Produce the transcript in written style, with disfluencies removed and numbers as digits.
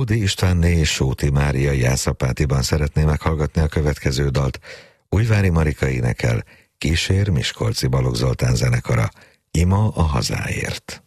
Bódi Istvánné és Sóti Mária Jászapátiban szeretné meghallgatni a következő dalt. Újvári Marika énekel, kísér Miskolci Balogh Zoltán zenekara, Ima a hazáért.